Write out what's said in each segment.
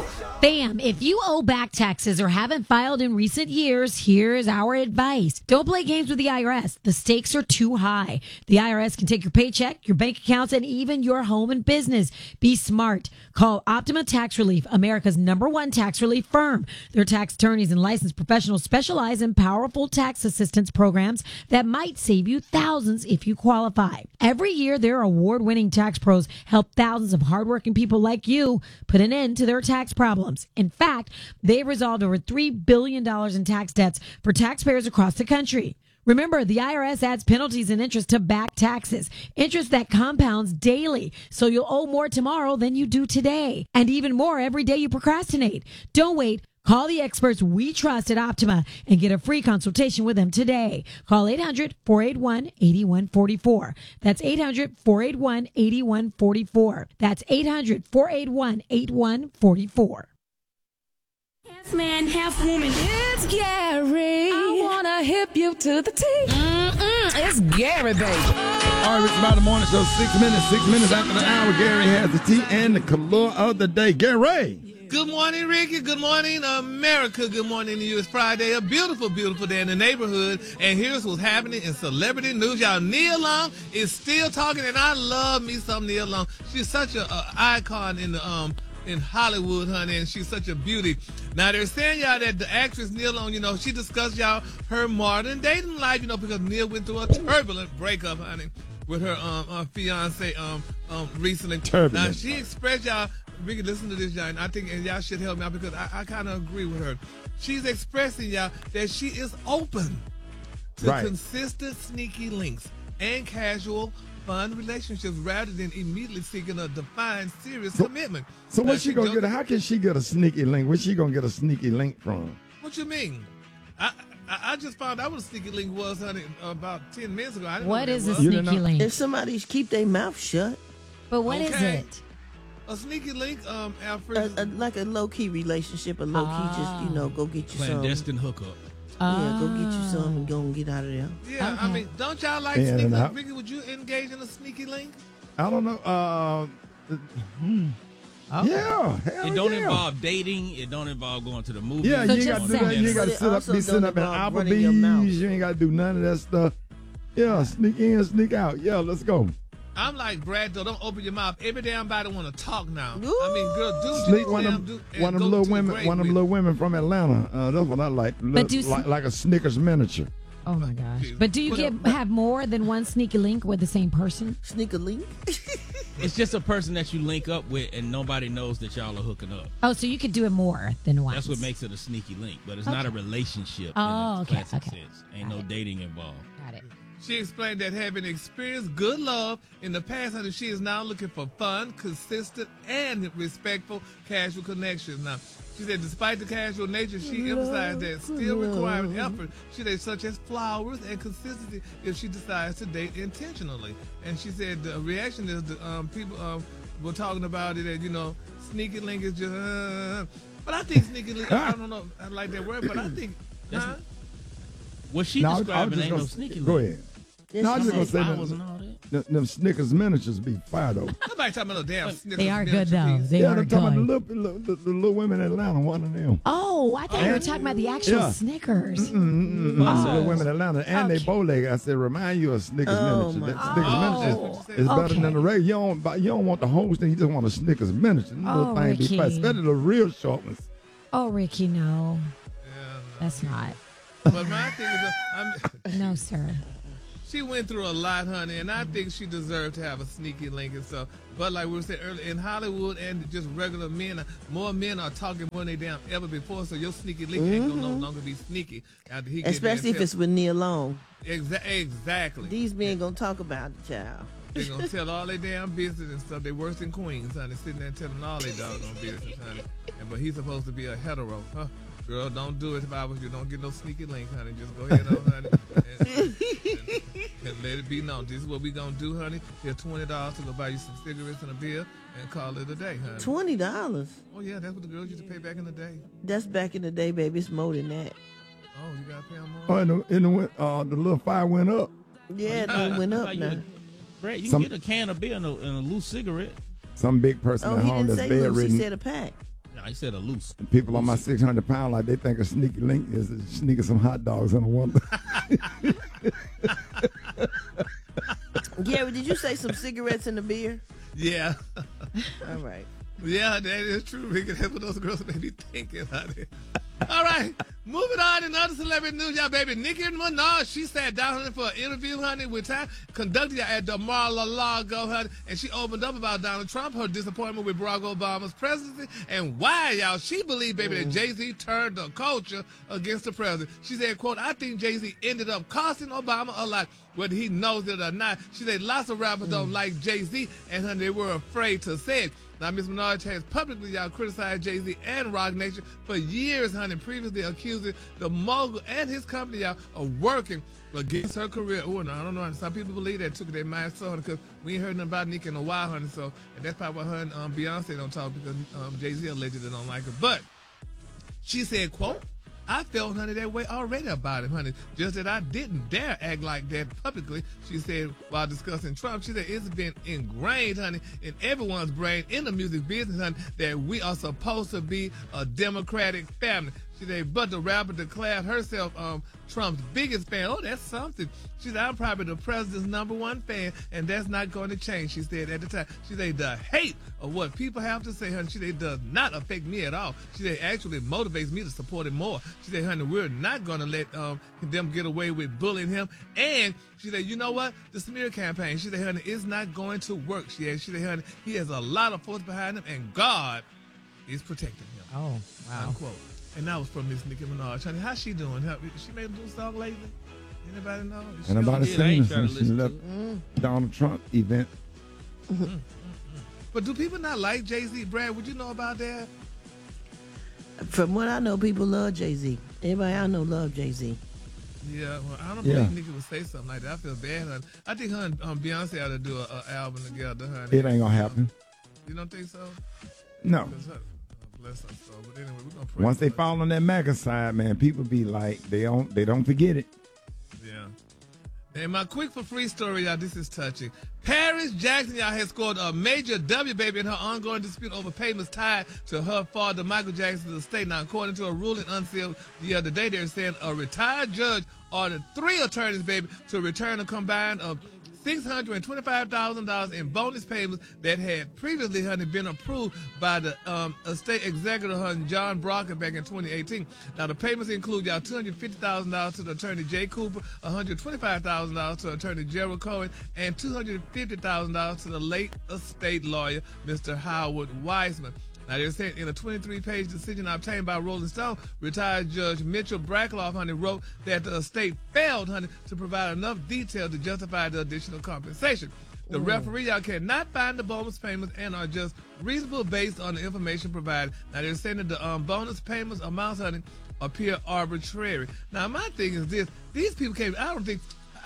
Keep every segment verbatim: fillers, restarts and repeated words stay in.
Bam, if you owe back taxes or haven't filed in recent years, here's our advice. Don't play games with the I R S. The stakes are too high. The I R S can take your paycheck, your bank accounts, and even your home and business. Be smart. Call Optima Tax Relief, America's number one tax relief firm. Their tax attorneys and licensed professionals specialize in powerful tax assistance programs that might save you thousands if you qualify. Every year, their award-winning tax pros help thousands of hardworking people like you put an end to their tax problems. In fact, they've resolved over three billion dollars in tax debts for taxpayers across the country. Remember, the I R S adds penalties and interest to back taxes, interest that compounds daily, so you'll owe more tomorrow than you do today, and even more every day you procrastinate. Don't wait. Call the experts we trust at Optima and get a free consultation with them today. Call eight hundred, four eight one, eight one four four. That's eight hundred, four eight one, eight one four four. That's eight hundred, four eight one, eight one four four. Half man, half woman. It's Gary. I wanna hip you to the T. Mm-mm, it's Gary, baby. All right, it's about the morning show. Six minutes, six minutes after the hour. Gary has the tea and the color of the day. Gary. Good morning, Ricky. Good morning, America. Good morning to you. It's Friday, a beautiful, beautiful day in the neighborhood. And here's what's happening in celebrity news. Y'all, Nia Long is still talking, and I love me some Nia Long. She's such an icon in the um. in Hollywood, honey, and she's such a beauty. Now, they're saying, y'all, that the actress Nia Long, you know, she discussed, y'all, her modern dating life, you know, because Nia went through a turbulent breakup, honey, with her um uh, fiance um um recently. Turbulent. Now, she expressed, y'all, we can listen to this, y'all, and I think and y'all should help me out because I, I kind of agree with her. She's expressing, y'all, that she is open to right. consistent sneaky links and casual fun relationships rather than immediately seeking a defined, serious so, commitment. So what's uh, she, she gonna get? How can she get a sneaky link? Where's she gonna get a sneaky link from? What you mean? I I, I just found out what a sneaky link was, honey, about ten minutes ago. I didn't What know is that a was. sneaky link? If somebody keep their mouth shut. But what is Okay. it? A sneaky link, um, Alfred. A, a, like a low key relationship, a low key just you know go get you some. Clandestine hookup. Yeah, go get you some and go and get out of there. yeah, Okay. I mean, don't y'all like In sneaky and link? out. Ricky, would you engage in a sneaky link? I don't know. Uh, hmm. Yeah, hell It don't yeah. involve dating. It don't involve going to the movies. Yeah, So you ain't just got to do that. sex. You ain't got to But it sit up, also be sitting don't up in involve running your mouth. Applebee's. You ain't got to do none of that stuff. Yeah, sneak in, sneak out. Yeah, let's go. I'm like Brad, though. Don't open your mouth. Every damn body want to talk now. Ooh. I mean, girl, do what you Sneak need one to of damn them, do and one of go them little to the women, grave one of them with little women from Atlanta. Uh, that's what I like. Look, do you like, see- like a Snickers miniature. Oh my gosh! Jeez. But do you But, get uh, have more than one sneaky link with the same person? Sneak a link. It's just a person that you link up with, and nobody knows that y'all are hooking up. Oh, so you could do it more than once. That's what makes it a sneaky link, but it's Okay. not a relationship Oh, in a okay, classic okay. sense. Ain't Got no it. dating involved. Got it. She explained that having experienced good love in the past, honey, she is now looking for fun, consistent, and respectful casual connections. Now, she said despite the casual nature, she emphasized that still requiring effort, she said, such as flowers and consistency if she decides to date intentionally. And she said the reaction is the um, people um, were talking about it, and, you know, sneaky link is just, uh, but I think sneaky link, I don't know, I like that word, but I think, That's- huh? What she No, I was- I was describing just ain't gonna- no sneaky Go link. ahead. Yes, No, I was she just gonna said. say Flowers them, and all that. them, them Snickers miniatures be fire though. Nobody talking about no damn Snickers. They are good miniature though. piece. They yeah, are they're talking about the good. little, little, the, the little women in Atlanta. One of them. Oh, I thought you were talking about the actual Yeah. Snickers. Mm-mm-mm. Oh. The little women in Atlanta, and they Okay. bow leg. I said, remind you of Snickers Oh, miniature. my That God. Snickers Oh, miniature is better okay. than the regular. You don't, buy- you don't want the whole thing. You just want a Snickers miniature. Them little Oh, thing be Ricky. fast, especially the real short ones. Oh, Ricky, no, Yeah, that's not. but my thing is, uh, I'm, No, sir. she went through a lot, honey, and I think she deserved to have a sneaky link and stuff. But like we were saying earlier, in Hollywood and just regular men, more men are talking more than they damn ever before. So your sneaky link ain't gonna no longer be sneaky. After he get there and Especially if tell- it's with Nia Long. Exa- exactly. These men gonna talk about the child. They gonna tell all their damn business and stuff. They worse than queens, honey, sitting there telling all their doggone business, honey. And but he's supposed to be a hetero, huh? Girl, don't do it if I was you. Don't get no sneaky link, honey. Just go ahead on, honey. And, and, and let it be known. This is what we gonna do, honey. Here's twenty dollars to go buy you some cigarettes and a beer and call it a day, honey. Twenty dollars. Oh yeah, that's what the girls used to pay back in the day. That's back in the day, baby. It's more than that. Oh, you gotta pay them more. Oh, and the, and the, uh, the little fire went up. Yeah, it Uh, done went I up thought you now. could- Brad, you Some- can get a can of beer and a, and a loose cigarette. Some big person Oh, at he home didn't that's say loose. He bedridden. said a pack. No, I said a loose. And people on my six hundred pound like they think a sneaky link is sneaking some hot dogs in a wonder. Gary, did you say some cigarettes in the beer? Yeah. All right. Yeah, that is true, Ricky. That's what those girls may be thinking, honey. All right, moving on in other celebrity news, y'all, baby. Nicki Minaj, she sat down, honey, for an interview, honey, with time conducted at the Mar-a-Lago, honey, and she opened up about Donald Trump, her disappointment with Barack Obama's presidency, and why, y'all, she believed, baby, that Jay-Z turned the culture against the president. She said, quote, I think Jay-Z ended up costing Obama a lot, whether he knows it or not. She said lots of rappers mm. don't like Jay-Z, and honey, they were afraid to say it. Now, Miz Minaj has publicly, y'all, criticized Jay-Z and Roc Nation for years, honey, previously accusing the mogul and his company, y'all, of working against her career. Oh, no, I don't know, honey. Some people believe that took their mind so, honey, because we ain't heard nothing about Nicki in a while, honey, so, and that's probably why her and um, Beyonce don't talk, because um, Jay-Z allegedly don't like her. But she said, quote, I felt, honey, that way already about him, honey. Just that I didn't dare act like that publicly, she said, while discussing Trump. She said it's been ingrained, honey, in everyone's brain in the music business, honey, that we are supposed to be a Democratic family. She said, but the rapper declared herself um, Trump's biggest fan. Oh, that's something. She said, I'm probably the president's number one fan, and that's not going to change, she said at the time. She said, the hate of what people have to say, honey, she said, does not affect me at all. She said, actually motivates me to support him more. She said, honey, we're not going to let um, them get away with bullying him. And she said, you know what? The smear campaign, she said, honey, it's not going to work. She said, she said, honey, he has a lot of force behind him, and God is protecting him. Oh, wow. Unquote. And that was from Miss Nicki Minaj. Honey, how's she doing? How, she made a new song lately? Anybody know? Is she Anybody on- seen I ain't her trying since to she listen left to Mm. Donald Trump event? Mm-hmm. But do people not like Jay-Z? Brad, would you know about that? From what I know, people love Jay-Z. Everybody I know love Jay-Z. Yeah, well, I don't Yeah. believe Nicki would say something like that. I feel bad, honey. I think her and um, Beyonce ought to do an album together, honey. It ain't gonna happen. You don't think so? No. 'Cause her- oh, bless her soul. But anyway, we're gonna pray. Once for they her. fall on that MAGA side, man, people be like, they don't, they don't forget it. Yeah. And my quick for free story, y'all, this is touching. Paris Jackson, y'all, has scored a major W, baby, in her ongoing dispute over payments tied to her father, Michael Jackson's estate. Now, according to a ruling unsealed the other day, they're saying a retired judge ordered three attorneys, baby, to return a combined of six hundred twenty-five thousand dollars in bonus payments that had previously, honey, been approved by the um, estate executive, honey, John Brockett, back in twenty eighteen. Now, the payments include, y'all, two hundred fifty thousand dollars to the attorney Jay Cooper, one hundred twenty-five thousand dollars to attorney Gerald Cohen, and two hundred fifty thousand dollars to the late estate lawyer, Mister Howard Wiseman. Now, they're saying in a twenty-three page decision obtained by Rolling Stone, retired Judge Mitchell Brackloff, honey, wrote that the estate failed, honey, to provide enough detail to justify the additional compensation. The Mm. referee, y'all, cannot find the bonus payments and are just reasonable based on the information provided. Now, they're saying that the um, bonus payments amounts, honey, appear arbitrary. Now, my thing is this. These people can't, I don't think,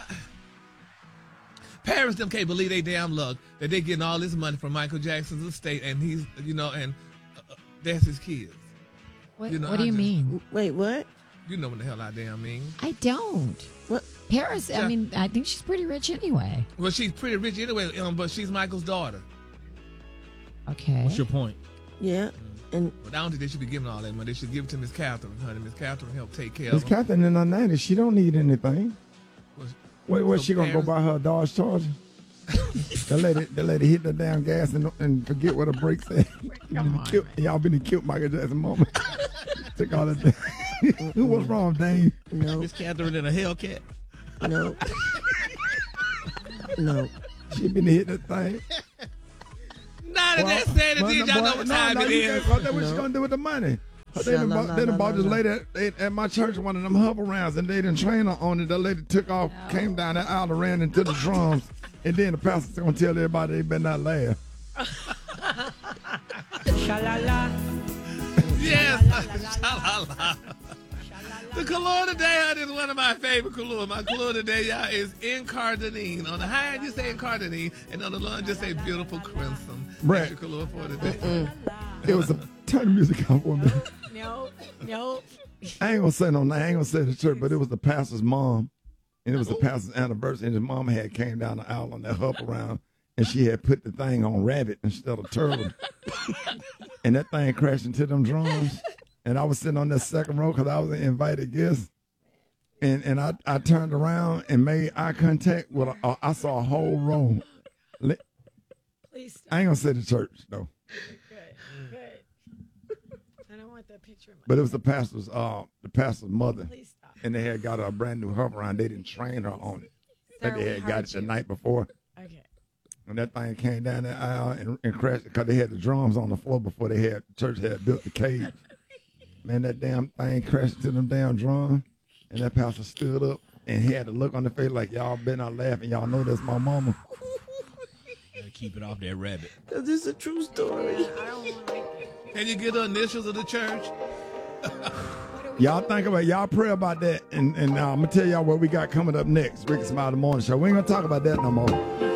parents them can't believe they damn luck that they're getting all this money from Michael Jackson's estate, and he's, you know, and uh, that's his kids. What, You know, what do I you just- mean? Wait, what? You know what the hell I damn mean. I don't. What? Paris, I Yeah. mean, I think she's pretty rich anyway. Well, she's pretty rich anyway, um, but she's Michael's daughter. Okay. What's your point? Yeah. And But I don't think they should be giving all that money. They should give it to Miss Catherine, honey. Miss Catherine help take care Miss of them. Catherine in her nineties, she don't need anything. Was- Wait, what, so she gonna go Paris- buy her a Dodge Charger? the lady, the lady hit the damn gas and, and forget what her brakes said. Come on, Killed- y'all been to kill Michael Jackson moment. Took all that. Who was wrong, Dane? no, Miss Catherine in a Hellcat. no, no. She been to hit that thing. Now that that's said, Well, it is, y'all know what no, time no, it you is. can't- That's what she No. gonna do with the money. They done bought, they done bought this lady at, at- at my church one of them hover rounds, and they didn't train her on it. The lady took off, came down that aisle, and ran into the drums, and then the pastor's gonna tell everybody they better not laugh. Yes. Sha-la-la. The color today, honey, is one of my favorite color. My color today, y'all, is Incarnadine. On the high end, you say Incarnadine, and on the low end, just say beautiful crimson. Brett. That's your color for today. It was a turn the music on for me. No, no. I ain't gonna say no name, I ain't gonna say the church, but it was the pastor's mom, and it was the pastor's anniversary, and his mom had came down the aisle on that hop around, and she had put the thing on rabbit instead of turtle. And that thing crashed into them drums. And I was sitting on that second row because I was an invited guest. And and I, I turned around and made eye contact with a, uh, I saw a whole row. Please stop. I ain't gonna say the church though. Good, good. I don't want that picture. In my But it was the pastor's uh the pastor's mother. Please stop. And they had got her a brand new hover around. They didn't train her on it. Sir, But they we had got heard it the you. night before. Okay. And that thing came down the aisle and, and crashed because they had the drums on the floor before they had the church had built the cage. Man, that damn thing crashed into them damn drums. And that pastor stood up and he had a look on the face like, y'all better not laughing. Y'all know that's my mama. Gotta keep it off that rabbit. This is a true story. Can you get the initials of the church? Y'all think about it. Y'all pray about that. And, and uh, I'm going to tell y'all what we got coming up next. Rick and Smiley Morning Show. We ain't going to talk about that no more.